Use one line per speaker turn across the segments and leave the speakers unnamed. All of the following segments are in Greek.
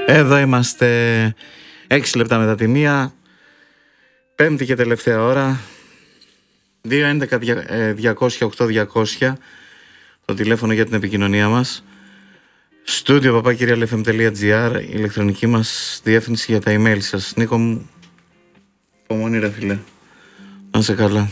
Εδώ είμαστε 6 λεπτά μετά τη 1, πέμπτη και τελευταία ώρα. 2.11.200.8.200 το τηλέφωνο για την επικοινωνία μας. Studio papakirialfm.gr, η ηλεκτρονική μας διεύθυνση για τα email σας. Νίκο μου, υπομονή ρε φίλε, να είσαι καλά.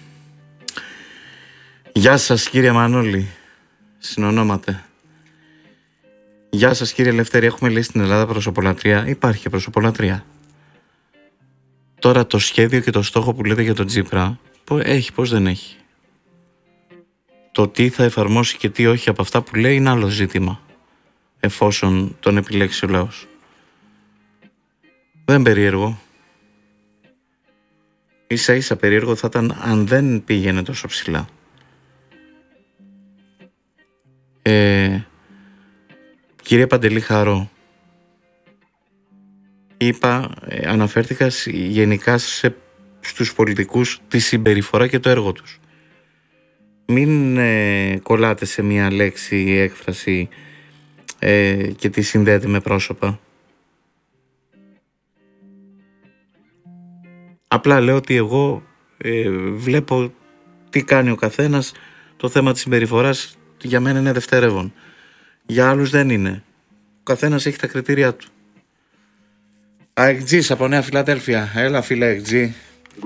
Γεια σας κύριε Μανώλη, συνονόματε. Γεια σας κύριε Λευτέρη, έχουμε λύσει στην Ελλάδα προσωπολατρία. Υπάρχει και προσωπολατρία. Τώρα το σχέδιο και το στόχο που λέτε για τον Τσίπρα, έχει, πώς δεν έχει. Το τι θα εφαρμόσει και τι όχι από αυτά που λέει είναι άλλο ζήτημα, εφόσον τον επιλέξει ο λαός. Δεν περίεργο. Ίσα ίσα περίεργο θα ήταν αν δεν πήγαινε τόσο ψηλά. Κύριε Παντελή Χαρό, αναφέρθηκα γενικά στους πολιτικούς, τη συμπεριφορά και το έργο τους. Μην κολλάτε σε μία λέξη ή έκφραση και τη συνδέετε με πρόσωπα. Απλά λέω ότι εγώ βλέπω τι κάνει ο καθένας. Το θέμα της συμπεριφοράς για μένα είναι δευτερεύον. Για άλλους δεν είναι. Ο καθένας έχει τα κριτήρια του. ΑΕΚΤΖΙς από Νέα Φιλαδέλφια. Έλα φίλε ΑΕΚΤΖΙ.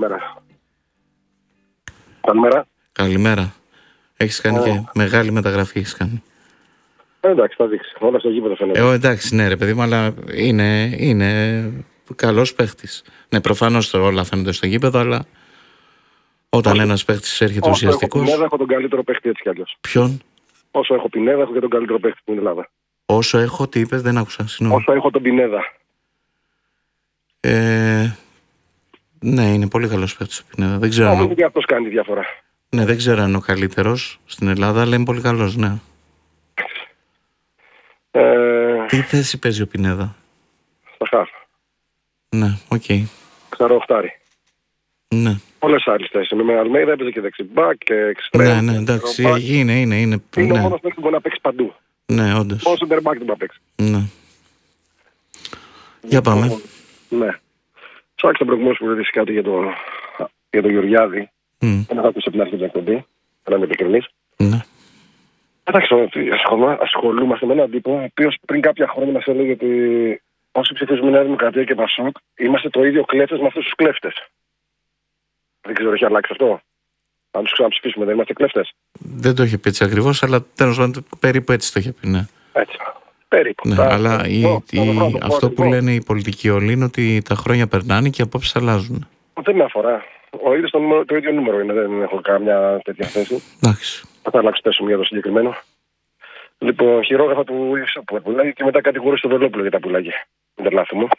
Καλημέρα.
Καλημέρα. Έχεις κάνει και μεγάλη μεταγραφή έχεις κάνει.
Εντάξει, θα δείξει. Όλα στο γήπεδο φαίνεται.
Εντάξει, ναι ρε παιδί μου, αλλά είναι καλός παίχτης. Ναι, προφανώς όλα φαίνονται στο γήπεδο, αλλά όταν ένας παίχτης έρχεται ουσιαστικός.
Όσο έχω Πινέδα, έχω τον καλύτερο παίχτη έτσι κι αλλιώς.
Ποιον?
Όσο έχω Πινέδα, έχω και τον καλύτερο παίχτη στην Ελλάδα.
Όσο έχω, τι είπες, δεν άκουσα, συγγνώμη.
Όσο έχω τον Πινέδα.
Ναι, είναι πολύ καλός παίχτης ο Πινέδα. Δεν ξέρω.
Νομίζω ότι αυτός κάνει τη διαφορά.
Ναι, δεν ξέρω αν είναι ο καλύτερος στην Ελλάδα, αλλά είναι πολύ καλός, ναι. Τι θέση παίζει ο Πινέδα?
Στα χαφ.
Ναι, οκ.
Ξέρω οχτάρι.
Ναι.
Πολλές άλλες θέσεις. Με Αλμέιδα έπαιζε και δεξιμπάκ και εξτρέμ.
Ναι, εντάξει, είναι.
Είναι ο μόνος παίκτης που μπορεί να παίξει παντού.
Ναι, όντως.
Μόνο σεντερμπάκ δεν μπορεί να παίξει.
Ναι. Για πάμε.
Ναι. Ψάξτε προηγουμένως που ρωτήσει κάτι για τον Γεωργιάδη. Δεν θα ακούσω την αρχή την εκπομπή. Να είμαι ειλικρινής.
Ναι.
Εντάξει, ασχολούμαστε με έναν τύπο ο οποίος πριν κάποια χρόνια μας έλεγε ότι όσοι ψηφίζουμε Νέα Δημοκρατία και Πασόκ είμαστε το ίδιο κλέφτες με αυτούς τους κλέφτες. Δεν ξέρω, έχει αλλάξει αυτό. Αν τους ξαναψηφίσουμε, δεν είμαστε κλέφτες.
Δεν το είχε πει έτσι ακριβώς, αλλά τέλος πάντων περίπου έτσι το είχε πει, ναι.
Έτσι. Περίπου.
Ναι, αλλά αυτό που λένε οι πολιτικοί όλοι είναι ότι τα χρόνια περνάνε και οι απόψεις αλλάζουν.
Δεν με αφορά. Ο ίδιος το ίδιο νούμερο είναι, δεν έχω καμιά τέτοια θέση.
Εντάξει.
Θα αλλάξω τέσσερα για το συγκεκριμένο. Λοιπόν, χειρόγραφα του Ιωσήπου που πουλάγει και μετά κατηγορούσε τον Βελόπουλο για τα πουλάγια. Δεν τρελάθη μου.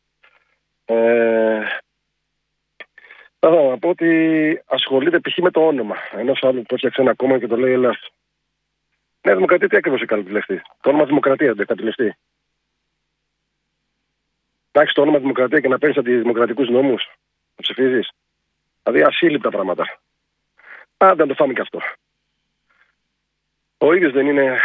Θα να πω ότι ασχολείται π.χ. με το όνομα. Ενός άλλου που έφτιαξε ένα κόμμα και το λέει Ελλάς. Νέα Δημοκρατία τι ακριβώς έκανε τηλευτή? Το όνομα Δημοκρατία δεν έκανε τηλευτή. Να έχεις το όνομα Δημοκρατία και να παίρνεις αντιδημοκρατικούς νόμους. Να ψηφίζεις. Δηλαδή ασύλληπτα πράγματα. Άντε να το φάμε και αυτό. Ο ίδιος δεν είναι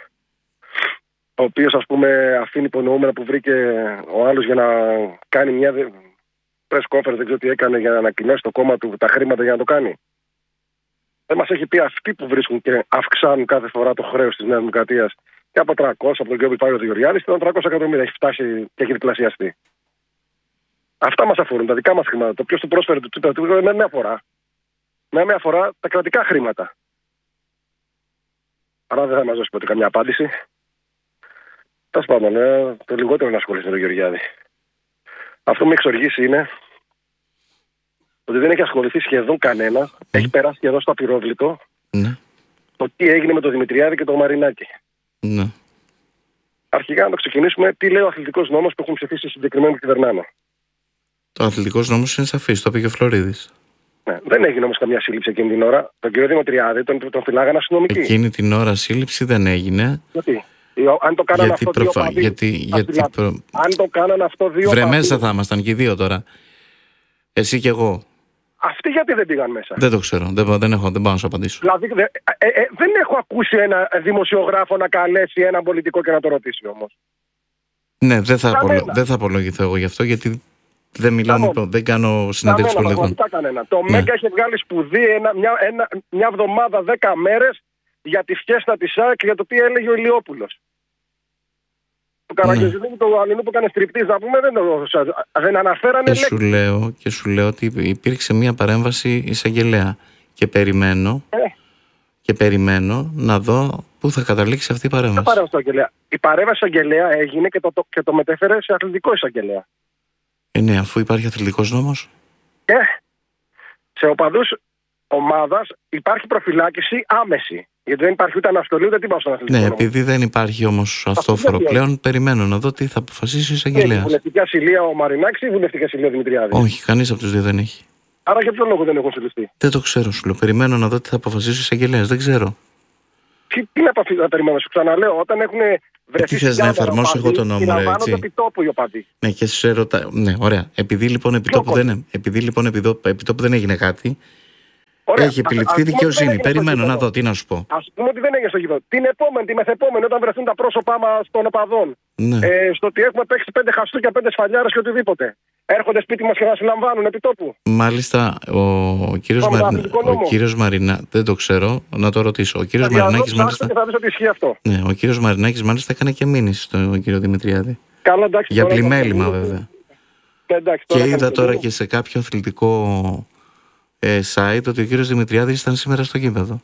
ο οποίος ας πούμε αφήνει υπονοούμενα που βρήκε ο άλλος για να κάνει μια press conference, δεν ξέρω τι έκανε, για να ανακοινώσει το κόμμα του τα χρήματα για να το κάνει. Δεν μας έχει πει αυτοί που βρίσκουν και αυξάνουν κάθε φορά το χρέος της Νέας Δημοκρατίας και από 300, από τον κ. Πάιο Γεωργιάδη, ήταν 300 εκατομμύρια. Έχει φτάσει και έχει διπλασιαστεί. Αυτά μας αφορούν, τα δικά μας χρήματα. Το ποιος του πρόσφερε του Τσίπρα με μια φορά τα κρατικά χρήματα. Άρα δεν θα μας δώσει ποτέ καμιά απάντηση. Τέλος πάντων, το λιγότερο να ασχοληθεί με τον Γεωργιάδη. Αυτό που με εξοργήσει είναι ότι δεν έχει ασχοληθεί σχεδόν κανένα. Έχει περάσει σχεδόν στο απειρόβλητο το τι έγινε με τον Δημητριάδη και τον Μαρινάκη.
Ναι.
Αρχικά να το ξεκινήσουμε. Τι λέει ο αθλητικός νόμος που έχουν ψηφίσει συγκεκριμένοι κυβερνάνε?
Το αθλητικός νόμος είναι σαφής, το είπε και ο Φλωρίδης.
Ναι, δεν έγινε όμως καμία σύλληψη εκείνη την ώρα. Τον κύριο Δημητριάδη τον φυλάγανε αστυνομικοί.
Εκείνη την ώρα σύλληψη δεν έγινε.
Γιατί? Αν το κάνανε αυτό δύο παδί. Αν το κάνανε αυτό δύο παδί.
Βρε μέσα θα ήμασταν και οι δύο τώρα. Εσύ και εγώ.
Αυτοί γιατί δεν πήγαν μέσα?
Δεν το ξέρω. Δεν πάω να σου απαντήσω.
Δηλαδή δεν έχω ακούσει ένα δημοσιογράφο να καλέσει έναν πολιτικό και να το ρωτήσει όμως.
Ναι, δεν θα απολογηθώ εγώ γι' αυτό, γιατί δεν μιλάω, δεν κάνω συνέντευξη πολιτικών.
Το Μέγκα έχει βγάλει σπουδή μια εβδομάδα, 10 μέρες για τη φιέστα της ΣΑΚ, για το τι έλεγε ο Ηλιόπουλος. Του Καραγκεζινού, του Αλληνού που έκανε στριπτής, να πούμε, δεν αναφέρανε λέξη.
Και σου λέω ότι υπήρξε μια παρέμβαση εισαγγελέα και περιμένω να δω πού θα καταλήξει αυτή η παρέμβαση.
Η παρέμβαση εισαγγελέα έγινε και το μετέφερε σε αθλητικό εισαγγελέα.
Ναι, αφού υπάρχει αθλητικός νόμος.
Σε οπαδούς ομάδας υπάρχει προφυλάκηση άμεση. Γιατί δεν υπάρχει ούτε αναστολή ούτε τίποτα στον αθλητικό νόμο.
Επειδή δεν υπάρχει όμως αυτόφορο πλέον, περιμένω να δω τι θα αποφασίσει ο εισαγγελέας.
Έχει βουλευτική ασυλία ο Μαρινάκης ή βουλευτική ασυλία ο Δημητριάδης?
Όχι, κανείς από τους δύο δεν έχει.
Άρα για ποιο λόγο δεν έχουν συλληφθεί?
Δεν το ξέρω, σου λέω. Περιμένω να δω τι θα αποφασίσει ο εισαγγελέας. Δεν ξέρω.
Τι να περιμένω, σου ξαναλέω, όταν έχουν βρεθεί.
Τι θες να εφαρμόσω εγώ τον νόμο, ρε, έτσι?
Επιτόπου οι οπαδοί.
Ναι, και σε ρωτάω. Ναι, ωραία. Επειδή λοιπόν επιτόπου δεν έγινε κάτι. Ωραία, έχει επιληφθεί δικαιοσύνη. Περιμένω να δω, τι να σου πω.
Ας πούμε ότι δεν έγινε στο γήπεδο. Την επόμενη, τη μεθεπόμενη, όταν βρεθούν τα πρόσωπά μας των οπαδών,
ναι.
Στο ότι έχουμε παίξει 5 χαστούκια, 5 σφαλιάρες και οτιδήποτε, έρχονται σπίτι μας και να συλλαμβάνουν επί τόπου.
Μάλιστα, ο κύριος Μαρινα, δεν το ξέρω, να το ρωτήσω. Ο κύριος Μαρινάκης μάλιστα.
Θα δεις ότι ισχύει αυτό.
Ναι, ο κύριος Μαρινάκης μάλιστα έκανε και μήνυση στον κύριο Δημητριάδη.
Καλά, εντάξει,
για πλημέλημα βέβαια.
Εντάξει,
και είδα τώρα και σε κάποιο αθλητικό site ότι ο κύριος Δημητριάδης ήταν σήμερα στο γήπεδο.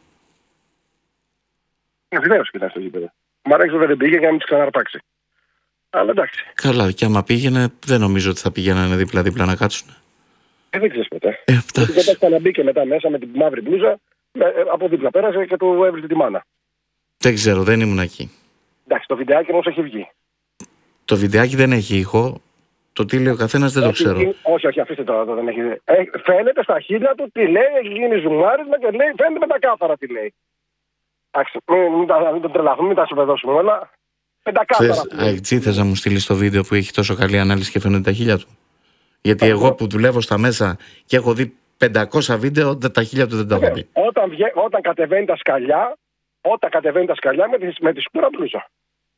Βεβαίως ήταν στο γήπεδο. Ο Μαράκης δεν πήγε για να μην τις ξαναρπάξει. Αλλά εντάξει.
Καλά, και άμα πήγαινε, δεν νομίζω ότι θα πήγαιναν δίπλα-δίπλα να κάτσουν.
Δεν ξέρεις ποτέ. Δεν ξαναμπήκε μετά μέσα με την μαύρη μπλούζα, από δίπλα πέρασε και του έβρισε τη μάνα.
Δεν ξέρω, δεν ήμουν εκεί.
Εντάξει, το βιντεάκι όμως έχει βγει.
Το βιντεάκι δεν έχει ήχο. Το τι λέει ο καθένας δεν το ξέρω.
Όχι, αφήστε τώρα, δεν έχει. Φαίνεται στα χείλια του τι λέει, έχει γίνει ζουμάρισμα και λέει, φαίνεται με τα κάθαρα τι λέει. Εντάξει, μην το τρελαθούμε, μην τα συμπεδώσουμε όλα.
Θες να μου στείλεις το βίντεο που έχει τόσο καλή ανάλυση και φαίνονται τα χείλια του? Γιατί εγώ που δουλεύω στα μέσα και έχω δει 500 βίντεο, τα χείλια του δεν τα έχω δει.
Όταν κατεβαίνει τα σκαλιά, με τη σκούρα μπλούζα.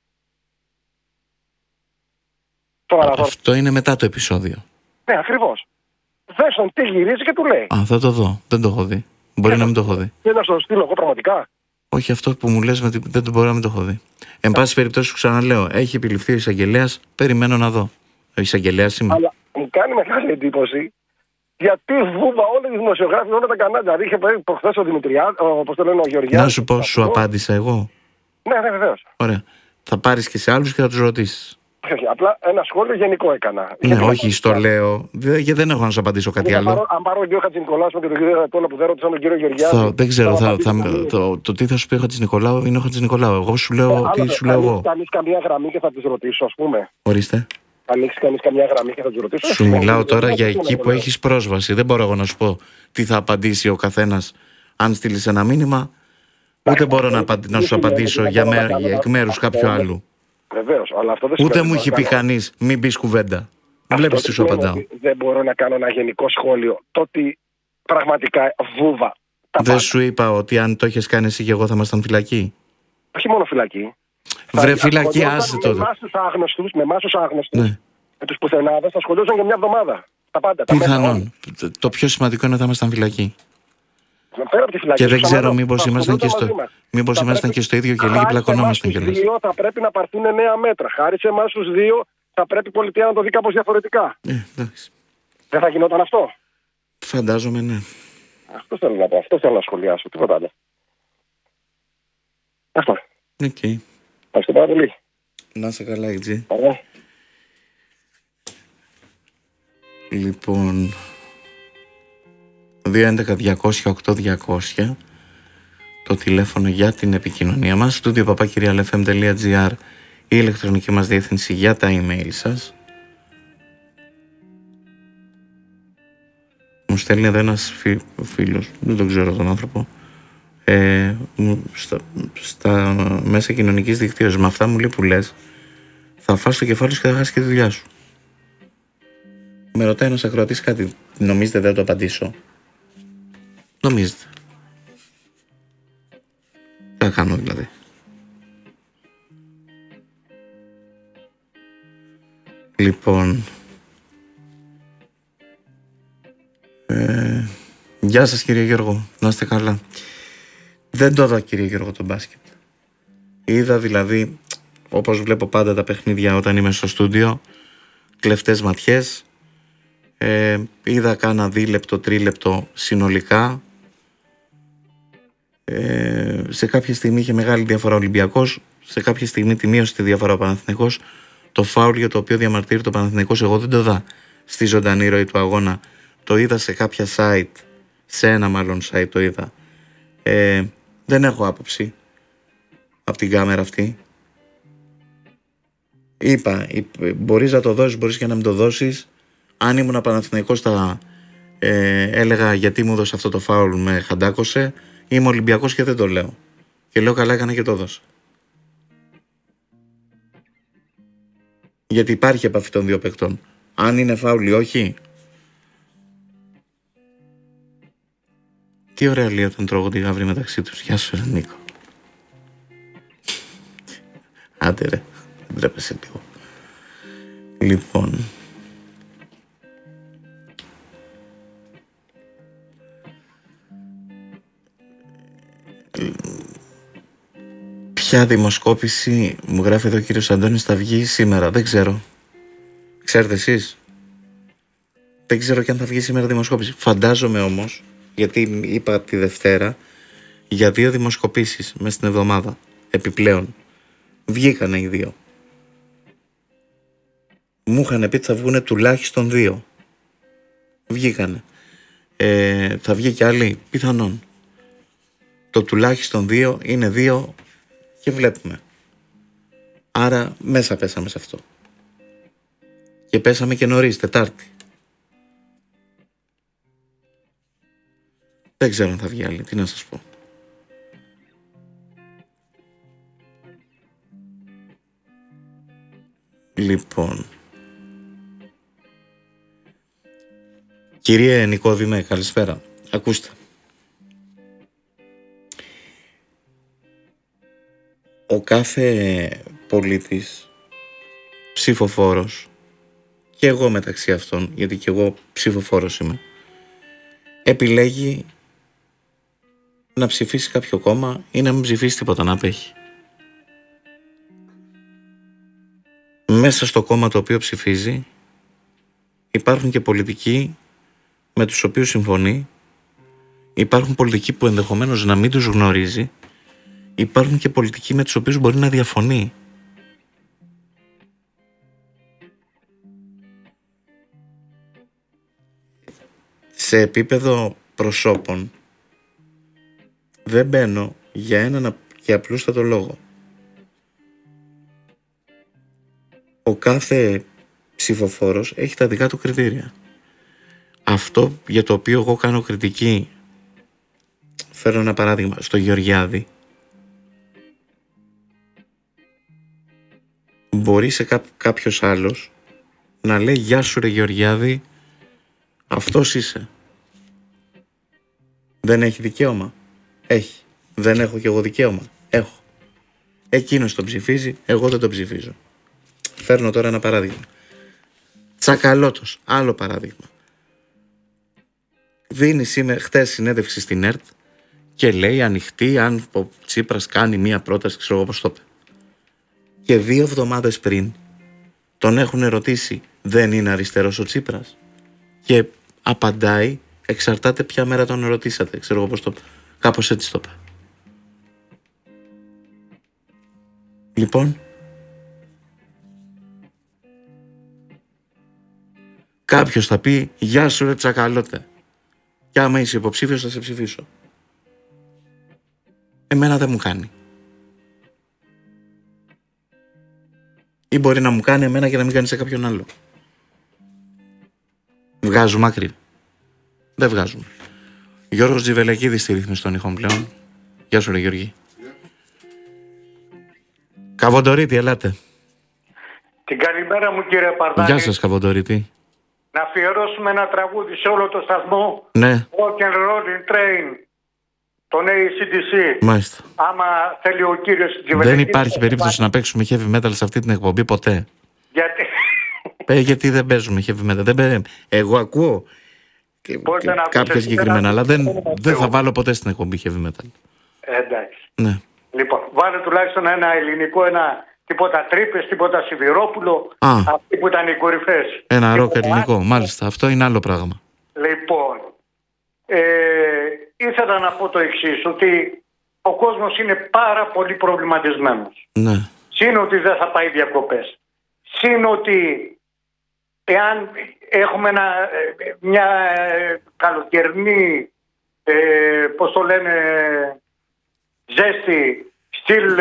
Αυτό είναι μετά το επεισόδιο.
Ναι, ακριβώς. Δες τον τι γυρίζει και του λέει.
Θα το δω. Δεν το έχω δει. Μπορεί να μην το έχω δει.
Δεν θα στο στείλω εγώ πραγματικά.
Όχι, αυτό που μου λες δεν το μπορώ να μην το έχω δει. Εν πάση περιπτώσει, σου ξαναλέω, έχει επιληφθεί ο εισαγγελέας, περιμένω να δω. Ο εισαγγελέας είμαι.
Αλλά μου κάνει μεγάλη εντύπωση γιατί βούβα όλοι οι δημοσιογράφοι, όλα τα κανάλια. Δηλαδή είχε προχθές ο Δημητριάδης, όπως το λένε ο Γεωργιάδης.
Να σου πω, σου απάντησα εγώ.
Ναι, βεβαίως.
Ωραία. Θα πάρεις και σε άλλους και θα τους ρωτήσεις.
Όχι, απλά ένα σχόλιο γενικό έκανα.
Ναι, όχι, στο λέω. Γιατί δεν έχω να σου απαντήσω κάτι άλλο.
Αν πάρω τον κύριο Χατζηνικολάου και τον κύριο Τόλα που δεν ρώτησαν τον κύριο Γεωργιάδη.
Δεν ξέρω. Το τι θα σου πει ο Χατζηνικολάου είναι ο Χατζηνικολάου. Εγώ σου λέω τι σου λέω εγώ.
Θα ανοίξει καμία γραμμή και θα τις ρωτήσω, ας πούμε.
Ορίστε.
Θα ανοίξει κανείς καμία γραμμή και θα τους ρωτήσω.
Σου μιλάω τώρα για εκεί που έχεις πρόσβαση. Δεν μπορώ εγώ να σου πω τι θα απαντήσει ο καθένας αν στείλεις ένα μήνυμα. Ούτε μπορώ να σου απαντήσω εκ μέρους κάποιου άλλου.
Βεβαίως, αλλά αυτό δεν
ούτε μου έχει πει κανείς μην πεις κουβέντα. Βλέπεις τι σου απαντάω.
Δεν μπορώ να κάνω ένα γενικό σχόλιο. Το ότι πραγματικά βούβα.
Δεν σου είπα ότι αν το έχεις κάνει εσύ και εγώ θα ήμασταν φυλακοί?
Όχι μόνο φυλακοί.
Βρε φυλακή, άσε τότε.
Με εμάς τους άγνωστους, ναι. Με τους πουθενάδες θα ασχολούσαν για μια εβδομάδα. Τα πάντα.
Πιθανόν. Το πιο σημαντικό είναι ότι θα ήμασταν φυλακοί. Και δεν ξέρω μήπως ήμασταν και στο ίδιο και λίγοι πλακωνόμασταν κιόλας.
Στους δύο θα πρέπει να πάρθουν νέα μέτρα. Χάρη σε εμάς τους δύο θα πρέπει η πολιτεία να το δει κάπως διαφορετικά.
Εντάξει.
Δεν θα γινόταν αυτό?
Φαντάζομαι, ναι.
Αυτό θέλω να πω. Αυτό θέλω να σχολιάσω. Τίποτα άλλο. Αυτό. Ευχαριστώ πάρα πολύ.
Να είσαι καλά, Ιτζή.
Ωραία.
Λοιπόν, 211-200-8200 το τηλέφωνο για την επικοινωνία μας, studio@kyrialfm.gr, η ηλεκτρονική μας διεύθυνση για τα email σας. Μου στέλνει εδώ ένας φίλος, δεν τον ξέρω τον άνθρωπο, στα μέσα κοινωνικής δικτύωσης. Με αυτά μου λέει που λες, θα φας το κεφάλι σου και θα χάσεις και τη δουλειά σου. Με ρωτάει ένας ακροατής κάτι, νομίζετε δεν το απαντήσω? Νομίζετε? Τι θα κάνω δηλαδή? Λοιπόν, γεια σας κύριε Γιώργο, να είστε καλά. Δεν το είδα κύριε Γιώργο το μπάσκετ. Είδα δηλαδή, όπως βλέπω πάντα τα παιχνίδια όταν είμαι στο στούντιο, κλεφτές ματιές. Είδα κάνα δίλεπτο, τρίλεπτο συνολικά. Σε κάποια στιγμή είχε μεγάλη διαφορά ο Ολυμπιακός, σε κάποια στιγμή τη μείωσε τη διαφορά ο Παναθηναϊκός. Το φάουλ για το οποίο διαμαρτύρει το Παναθηναϊκός εγώ δεν το είδα στη ζωντανή ροή του αγώνα. Το είδα σε κάποια site, σε ένα μάλλον site το είδα. Δεν έχω άποψη από την κάμερα αυτή. Είπα, μπορείς να το δώσεις, μπορείς και να μην το δώσεις. Αν ήμουν Παναθηναϊκός θα έλεγα γιατί μου έδωσε αυτό το φάουλ, με χαντάκωσε. Είμαι Ολυμπιακός και δεν το λέω. Και λέω καλά έκανε και το έδωσε. Γιατί υπάρχει επαφή των δύο παικτών. Αν είναι φάουλ ή όχι. Τι ωραία λέει όταν τρώγονται οι γαύροι μεταξύ τους. Γεια σου ρε Νίκο. Άντε ρε, δεν τρέπεσαι λίγο. Λοιπόν, ποια δημοσκόπηση μου γράφει εδώ ο κύριος Αντώνης θα βγει σήμερα? Δεν ξέρω. Ξέρετε εσείς? Δεν ξέρω και αν θα βγει σήμερα δημοσκόπηση. Φαντάζομαι όμως, γιατί είπα τη Δευτέρα για 2 δημοσκοπήσεις μες στην εβδομάδα επιπλέον. Βγήκανε οι 2. Μου είχαν πει ότι θα βγουν τουλάχιστον 2. Βγήκανε. Θα βγει κι άλλη? Πιθανόν. Το τουλάχιστον 2 είναι 2 και βλέπουμε. Άρα μέσα πέσαμε σε αυτό. Και πέσαμε και νωρίς, Τετάρτη. Δεν ξέρω αν θα βγει άλλη, τι να σας πω. Λοιπόν, κύριε Νικόδημε, καλησπέρα. Ακούστε. Ο κάθε πολίτης, ψηφοφόρος, και εγώ μεταξύ αυτών, γιατί και εγώ ψηφοφόρος είμαι, επιλέγει να ψηφίσει κάποιο κόμμα ή να μην ψηφίσει τίποτα, να απέχει. Μέσα στο κόμμα το οποίο ψηφίζει υπάρχουν και πολιτικοί με τους οποίους συμφωνεί, υπάρχουν πολιτικοί που ενδεχομένως να μην τους γνωρίζει, υπάρχουν και πολιτικοί με τους οποίους μπορεί να διαφωνεί. Σε επίπεδο προσώπων δεν μπαίνω για έναν και απλούστατο λόγο. Ο κάθε ψηφοφόρος έχει τα δικά του κριτήρια. Αυτό για το οποίο εγώ κάνω κριτική, φέρω ένα παράδειγμα, στο Γεωργιάδη, μπορεί σε κάποιος άλλος να λέει «Γεια σου ρε Γεωργιάδη, αυτός είσαι». Δεν έχει δικαίωμα? Έχει. Δεν έχω κι εγώ δικαίωμα? Έχω. Εκείνος τον ψηφίζει, εγώ δεν τον ψηφίζω. Φέρνω τώρα ένα παράδειγμα. Τσακαλώτος, άλλο παράδειγμα. Δίνει χτες συνέντευξη στην ΕΡΤ και λέει ανοιχτή αν ο Τσίπρας κάνει μία πρόταση, ξέρω εγώ πώς το είπε. Και 2 εβδομάδες πριν τον έχουν ερωτήσει δεν είναι αριστερός ο Τσίπρας? Και απαντάει εξαρτάται ποια μέρα τον ρωτήσατε, ξέρω εγώ πώς το είπε. Κάπως έτσι το είπε. Λοιπόν, κάποιος θα πει «Γεια σου ρε Τσακαλώτε, και άμα είσαι υποψήφιος θα σε ψηφίσω». Εμένα δεν μου κάνει. Ή μπορεί να μου κάνει εμένα και να μην κάνει σε κάποιον άλλο. Βγάζουμε άκρη? Δεν βγάζουμε. Γιώργος Τζιβελεκίδης στη ρύθμιση των ηχών πλέον. Γεια σου ρε Γιώργη. Καβοντορίτη, ελάτε.
Την καλημέρα μου κύριε Παρδάκη.
Γεια σας Καβοντορίτη.
Να αφιερώσουμε ένα τραγούδι σε όλο το σταθμό.
Ναι.
Rock and Rolling Train. Τον AC/DC.
Μάλιστα.
Άμα θέλει ο κύριος Τζιβελεκίδης.
Δεν υπάρχει περίπτωση να παίξουμε heavy metal σε αυτή την εκπομπή ποτέ.
Γιατί...
Γιατί δεν παίζουμε heavy metal. Εγώ ακούω κάποια συγκεκριμένα, αλλά δεν θα βάλω ποτέ στην εκπομπή heavy metal.
Εντάξει.
Ναι.
Λοιπόν, βάλε τουλάχιστον ένα ελληνικό, τίποτα Τρύπες, τίποτα Σιδηρόπουλο, αυτοί που ήταν οι κορυφές.
Ένα ροκ ελληνικό, μάλιστα. Αυτό είναι άλλο πράγμα.
Λοιπόν, ήθελα να πω το εξής, ότι ο κόσμος είναι πάρα πολύ προβληματισμένος.
Ναι.
Συν ότι δεν θα πάει διακοπές. Συν ότι εάν έχουμε μια καλοκαιρινή, πώς το λένε, ζέστη στυλ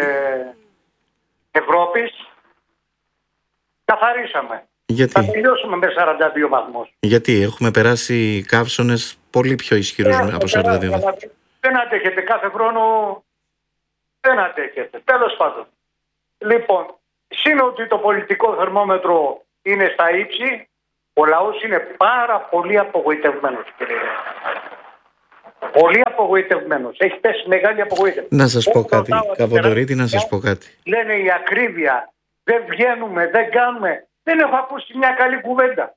Ευρώπης, καθαρίσαμε.
Γιατί?
Θα τελειώσουμε με 42 βαθμούς.
Γιατί έχουμε περάσει καύσωνες πολύ πιο ισχυρούς από 42 βαθμούς.
Δεν αντέχετε κάθε χρόνο, δεν αντέχετε. Τέλος πάντων. Λοιπόν, σύν ότι το πολιτικό θερμόμετρο είναι στα ύψη, ο λαός είναι πάρα πολύ απογοητευμένος, κύριε. Πολύ απογοητευμένος. Έχει πέσει μεγάλη απογοήτευση.
Να σας πω κάτι, Καβοντορίτη, να σας πω κάτι.
Λένε η ακρίβεια, δεν βγαίνουμε, δεν κάνουμε. Δεν έχω ακούσει μια καλή κουβέντα.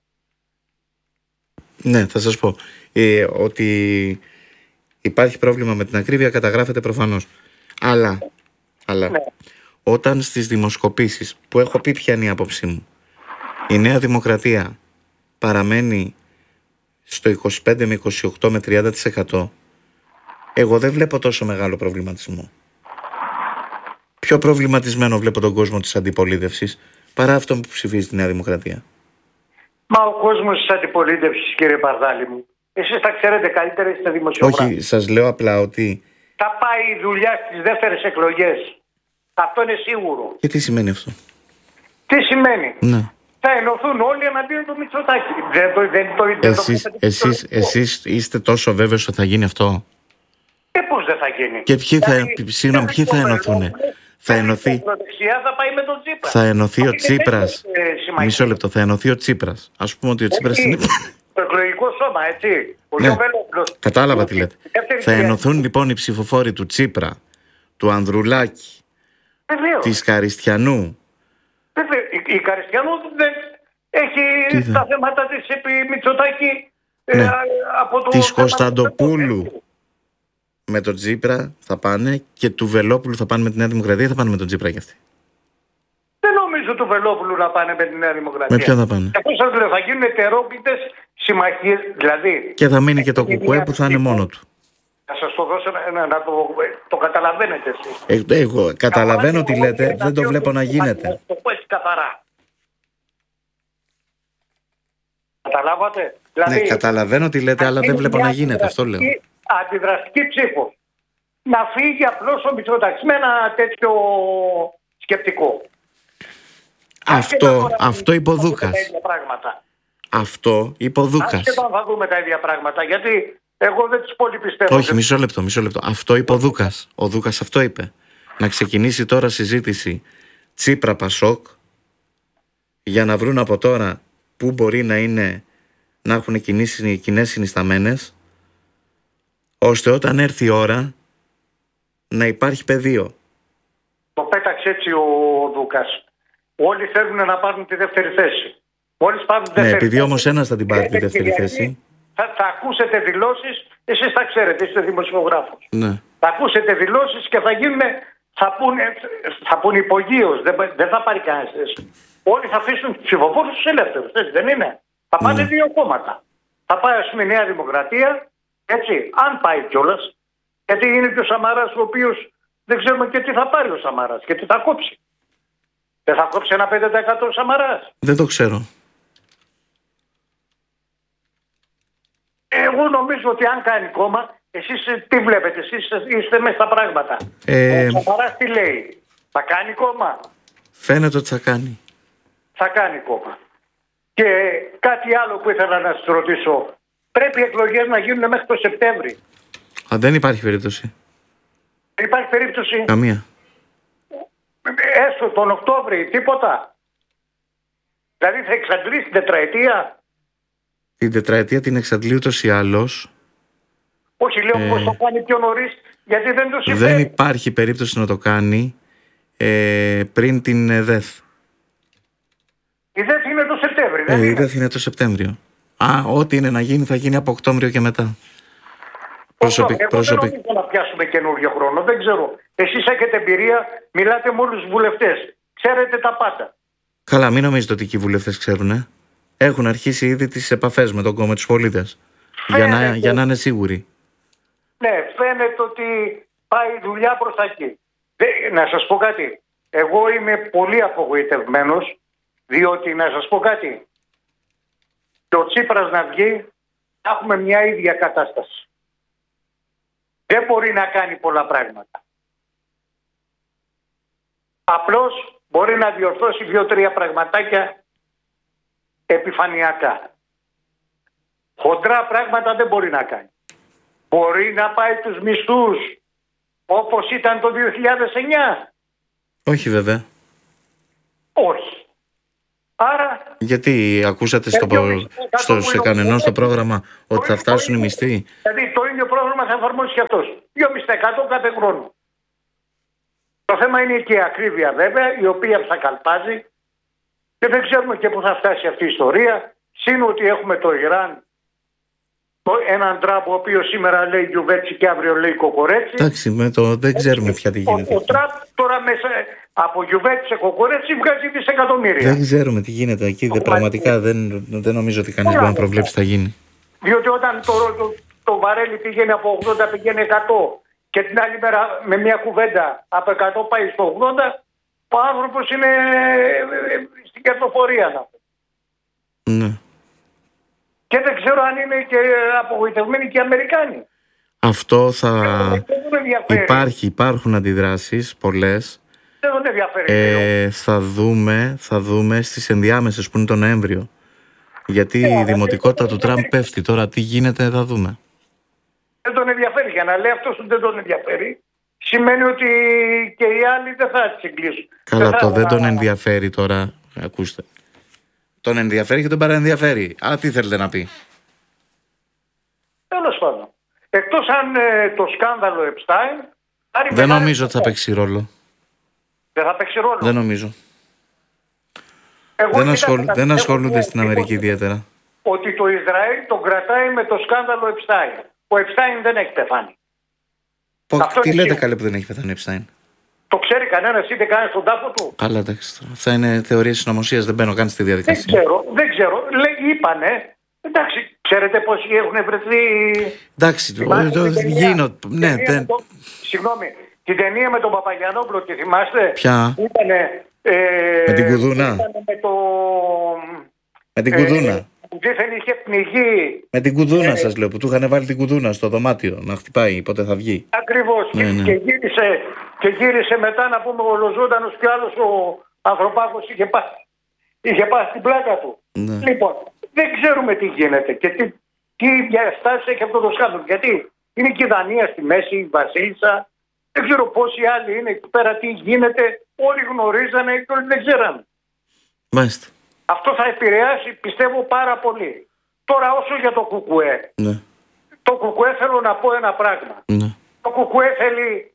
Ναι, θα σας πω. Ότι υπάρχει πρόβλημα με την ακρίβεια καταγράφεται προφανώς. Αλλά
Ναι.
όταν στις δημοσκοπήσεις, που έχω πει ποια είναι η άποψή μου, η Νέα Δημοκρατία παραμένει στο 25 με 28 με 30%, εγώ δεν βλέπω τόσο μεγάλο προβληματισμό. Πιο προβληματισμένο βλέπω τον κόσμο της αντιπολίτευσης παρά αυτόν που ψηφίζει τη Νέα Δημοκρατία.
Μα ο κόσμος της αντιπολίτευσης, κύριε Παρδάλη μου, εσείς τα ξέρετε καλύτερα, είστε δημοσιογράφοι.
Όχι, σας λέω απλά ότι...
Θα πάει η δουλειά στις δεύτερες εκλογές. Αυτό είναι σίγουρο.
Και τι σημαίνει αυτό?
Τι σημαίνει?
Ναι.
Θα ενωθούν όλοι εναντίον του Μητσοτάκη.
Εσείς είστε τόσο βέβαιος ότι θα γίνει αυτό?
Πώς δεν θα γίνει?
Και ποιοι θα ενωθούν? Θα ενωθεί ο Τσίπρας. Μισό λεπτό, θα ενωθεί ο Τσίπρας. Ας πούμε ότι ο Τσίπρας είναι...
Το εκλογικό σώμα, έτσι.
Ναι, κατάλαβα τι λέτε. Θα ενωθούν λοιπόν οι ψηφοφόροι του Τσίπρα, του Ανδρουλάκη, της Καριστιανού.
Η Καριστιανού δεν έχει τα θέματα της επί Μητσοτάκη, από το
της Κωνσταντοπούλου με τον Τσίπρα θα πάνε, και του Βελόπουλου θα πάνε με τη Νέα Δημοκρατία, θα πάνε με τον Τσίπρα κι αυτοί.
Δεν νομίζω του Βελόπουλου να πάνε με τη Νέα Δημοκρατία.
Με ποιον θα πάνε?
Αυτό σας λέω, θα γίνουν ετερόκλητες συμμαχίες, δηλαδή.
Και θα μείνει και το κουκουέ που θα είναι μόνο του.
Θα σας το δώσω να το καταλαβαίνετε εσείς.
Εγώ καταλαβαίνω τι λέτε, δεν το βλέπω να γίνεται.
Το πω έτσι καθαρά. Καταλάβατε?
Ναι, καταλαβαίνω τι λέτε, αλλά δεν βλέπω να γίνεται, αυτό λέω.
Αντιδραστική ψήφο. Να φύγει απλώς ο Μητσοτάκης με ένα τέτοιο σκεπτικό.
Αυτό υποδούκας. Αυτό υποδούκας.
Σχεδόν θα δούμε τα ίδια πράγματα, γιατί εγώ δεν τους πολύ πιστεύω.
Όχι, μισό λεπτό. Αυτό υποδούκας. Ο Δούκας αυτό είπε. Να ξεκινήσει τώρα συζήτηση Τσίπρα Πασόκ για να βρουν από τώρα πού μπορεί να έχουν κοινές συνισταμένες, ώστε όταν έρθει η ώρα να υπάρχει πεδίο.
Το πέταξε έτσι ο Δούκας. Όλοι θέλουν να πάρουν τη δεύτερη θέση. Μόλις πάρουν τη δεύτερη
επειδή όμως ένας θα την πάρει τη δεύτερη θέση.
Θα ακούσετε δηλώσεις, εσείς τα ξέρετε, είστε δημοσιογράφος.
Ναι.
Θα ακούσετε δηλώσεις και θα πούνε υπογείως, δεν θα πάρει κανένας θέση. Όλοι θα αφήσουν τους ψηφοφόρους τους ελεύθερους, έτσι δεν είναι? Θα πάνε δύο κόμματα. Θα πάει, ας πούμε, η Νέα Δημοκρατία, έτσι, αν πάει κιόλας, γιατί είναι και ο Σαμαράς, ο οποίος δεν ξέρουμε και τι θα πάρει ο Σαμαράς και τι θα κόψει. Δεν θα κόψει ένα 5% ο Σαμαράς?
Δεν το ξέρω.
Εγώ νομίζω ότι αν κάνει κόμμα, εσείς τι βλέπετε, εσείς είστε μέσα στα πράγματα. Ο Σαμαράς τι λέει? Θα κάνει κόμμα?
Φαίνεται ότι θα κάνει.
Θα κάνει κόμμα. Και κάτι άλλο που ήθελα να σας ρωτήσω. Πρέπει οι εκλογές να γίνουν μέχρι το Σεπτέμβρη?
Δεν υπάρχει περίπτωση.
Δεν υπάρχει περίπτωση?
Καμία.
Έστω τον Οκτώβρη, τίποτα? Δηλαδή θα εξαντλήσει την τετραετία?
Την τετραετία την εξαντλεί ούτως ή άλλως.
Όχι, λέω πως το κάνει πιο νωρίς, γιατί δεν το συμφέρει.
Δεν υπάρχει περίπτωση να το κάνει πριν την ΔΕΘ.
Η ΔΕΘ είναι το Σεπτέμβριο.
Η ΔΕΘ είναι το Σεπτέμβριο. Ό,τι είναι να γίνει θα γίνει από Οκτώβριο και μετά.
Εγώ δεν νομίζω να πιάσουμε καινούριο χρόνο. Δεν ξέρω. Εσείς έχετε εμπειρία, μιλάτε με όλους τους βουλευτές. Ξέρετε τα πάντα.
Καλά, μην νομίζετε ότι και οι βουλευτές ξέρουν. Έχουν αρχίσει ήδη τις επαφές με τους πολίτες. Για να είναι σίγουροι.
Ναι, φαίνεται ότι πάει η δουλειά προς τα εκεί. Να σας πω κάτι. Εγώ είμαι πολύ απογοητευμένος, διότι να σας πω κάτι. Και ο Τσίπρας να βγει, έχουμε μια ίδια κατάσταση. Δεν μπορεί να κάνει πολλά πράγματα. Απλώς μπορεί να διορθώσει 2-3 πραγματάκια επιφανειακά. Χοντρά πράγματα δεν μπορεί να κάνει. Μπορεί να πάει τους μισθούς όπως ήταν το 2009.
Όχι βέβαια.
Όχι. Άρα...
Γιατί ακούσατε σε κανενός το πρόγραμμα ότι θα φτάσουν οι μισθοί.
Δηλαδή το ίδιο πρόγραμμα θα εφαρμόσει και αυτός. 2,5% κάθε χρόνο. Το θέμα είναι και η ακρίβεια βέβαια, η οποία θα καλπάζει και δεν ξέρουμε και πού θα φτάσει αυτή η ιστορία. Συν ότι έχουμε το Ιράν, έναν Τραμπ ο οποίος σήμερα λέει Γιουβέτσι και αύριο λέει Κοκορέτσι.
Εντάξει, δεν ξέρουμε πια τι γίνεται.
Ο Τραμπ τώρα μέσα από Γιουβέτσι σε Κοκορέτσι βγάζει δισεκατομμύρια.
Δεν ξέρουμε τι γίνεται εκεί. Πραγματικά δεν νομίζω ότι κανείς μπορεί να προβλέψει τι θα γίνει.
Διότι όταν το βαρέλι πηγαίνει από 80 πηγαίνει 100 και την άλλη μέρα με μια κουβέντα από 100 πάει στο 80, ο άνθρωπος είναι στην κερδοφορία.
Ναι.
Και δεν ξέρω αν είναι και απογοητευμένοι και οι Αμερικάνοι.
Αυτό υπάρχουν αντιδράσεις πολλές.
Δεν τον ενδιαφέρει.
Θα δούμε στις ενδιάμεσες που είναι τον Νοέμβριο. Γιατί η δημοτικότητα του Τραμπ πέφτει. Τώρα τι γίνεται θα δούμε.
Δεν τον ενδιαφέρει. Για να λέει αυτός ότι δεν τον ενδιαφέρει, σημαίνει ότι και οι άλλοι δεν θα τις εγκλείσουν.
Καλά, δεν τον ενδιαφέρει τώρα. Ακούστε. Τον ενδιαφέρει και τον παραενδιαφέρει. Αλλά τι θέλετε να πει.
Τέλος πάντων. Εκτός αν το σκάνδαλο Επστάιν...
Δεν νομίζω ότι θα παίξει ρόλο.
Δεν θα παίξει ρόλο.
Δεν νομίζω. Δεν ασχολούνται στην Αμερική ιδιαίτερα.
Ότι το Ισραήλ τον κρατάει με το σκάνδαλο Επστάιν. Ο Επστάιν δεν έχει πεθάνει.
Τι λέτε καλέ που δεν έχει πεθάνει ο Επστάιν.
Το ξέρει κανένας, είτε κανένας στον τάφο του.
Καλά, εντάξει. Αυτά είναι θεωρίες συνωμοσίας, δεν μπαίνω καν στη διαδικασία.
Δεν ξέρω. Είπανε. Εντάξει, ξέρετε πόσοι έχουν βρεθεί.
Εντάξει, ναι,
συγγνώμη, την ταινία με τον Παπαγιανόπουλο, τη θυμάστε?
Ποια?
Ήτανε,
με την Κουδούνα. Με την Κουδούνα.
Δήθεν είχε πνιγεί.
Με την Κουδούνα σας λέω, που του είχαν βάλει την Κουδούνα στο δωμάτιο να χτυπάει, πότε θα βγει.
Ακριβώς. Ναι. Και γύρισε μετά να πούμε ολοζώντανος και άλλος ο ανθρωπάκος είχε πάει στην πλάκα του.
Ναι.
Λοιπόν, δεν ξέρουμε τι γίνεται και τι διαστάσεις έχει αυτό το σκάνδαλο. Γιατί είναι και η Δανία στη μέση, η Βασίλισσα, δεν ξέρω πόσοι άλλοι είναι εκεί πέρα, τι γίνεται. Όλοι γνωρίζανε και όλοι δεν ξέρανε.
Μάλιστα.
Αυτό θα επηρεάσει, πιστεύω, πάρα πολύ. Τώρα όσο για το ΚΚΕ.
Ναι.
Το ΚΚΕ θέλω να πω ένα πράγμα.
Ναι.
Το ΚΚΕ θέλει...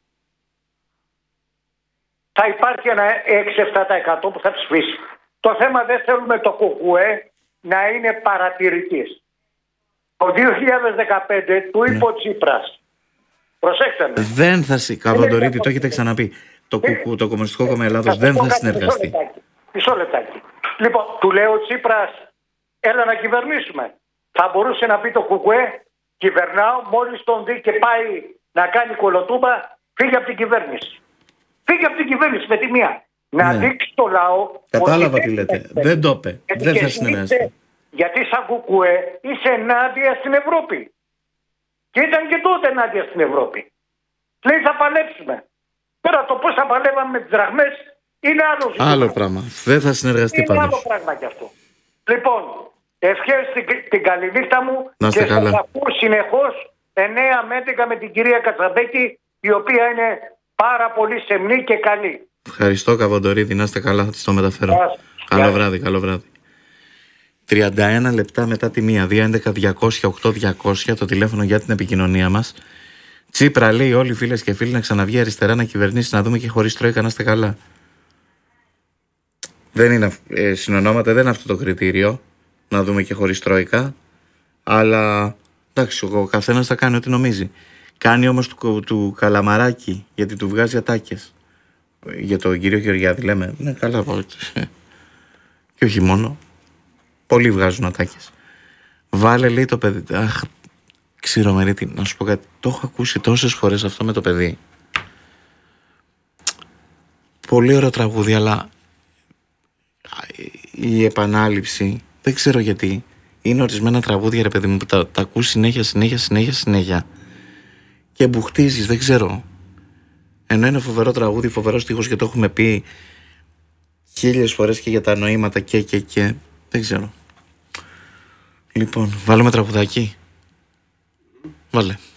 Θα υπάρχει ένα 6-7% που θα ψηφίσει. Το θέμα δεν θέλουμε το ΚΚΕ να είναι παρατηρητής. Το 2015 του είπε ο Τσίπρας. Προσέξτε με.
Δεν θα Καβαντορίδη, το έχετε ξαναπεί. Το Κομμουνιστικό Κόμμα Ελλάδος δεν θα συνεργαστεί.
Μισό λεπτάκι. Λοιπόν, του λέει ο Τσίπρας, έλα να κυβερνήσουμε. Θα μπορούσε να πει το ΚΚΕ, κυβερνάω, μόλις τον δει και πάει να κάνει κολοτούμπα, φύγει από την κυβέρνηση. Φύγει από την κυβέρνηση με τη μία. Να δείξει το λαό.
Κατάλαβα τι λέτε. Δεν το είπε. Δεν θα συνεργαστεί.
Γιατί σαν ΚΚΕ είσαι ενάντια στην Ευρώπη. Και ήταν και τότε ενάντια στην Ευρώπη. Λέει θα παλέψουμε. Τώρα το πώς θα παλεύαμε με τις δραχμές είναι
άλλο πράγμα. Δεν θα συνεργαστεί
είναι
πάντως.
άλλο πράγμα κι αυτό. Λοιπόν, ευχές την καληνύχτα μου.
Να είστε καλά.
Θα ακούω συνεχώς 9 με 11 με την κυρία Κατσαμπέκη, η οποία είναι πάρα πολύ σεμνή και καλή.
Ευχαριστώ Καβαντορίδη, να είστε καλά, θα της το μεταφέρω. Καλό βράδυ, καλό βράδυ. 31 λεπτά μετά τη 1-211-200-8200 το τηλέφωνο για την επικοινωνία μας. Τσίπρα λέει όλοι οι φίλες και φίλοι να ξαναβγεί αριστερά να κυβερνήσει, να δούμε και χωρίς τρόικα, να είστε καλά. Δεν είναι συνονόματα, δεν είναι αυτό το κριτήριο. Να δούμε και χωρίς τρόικα. Αλλά εντάξει, ο καθένας θα κάνει ό,τι νομίζει. Κάνει όμως του καλαμαράκι, γιατί του βγάζει ατάκες. Για τον κύριο Γεωργιάδη λέμε. Ναι, καλά. Και όχι μόνο. Πολλοί βγάζουν ατάκες. Βάλε, λέει, το παιδί. Αχ, Ξηρομερίτη, να σου πω κάτι. Το έχω ακούσει τόσες φορές αυτό με το παιδί. Πολύ ωραίο τραγούδι, αλλά η επανάληψη, δεν ξέρω γιατί. Είναι ορισμένα τραγούδια, ρε παιδί μου, που τα ακούς συνέχεια και μπουχτίζεις, δεν ξέρω. Ενώ είναι φοβερό τραγούδι, φοβερό στίχος και το έχουμε πει 1000 φορές και για τα νοήματα και δεν ξέρω. Λοιπόν, βάλουμε τραγουδάκι. Βάλε.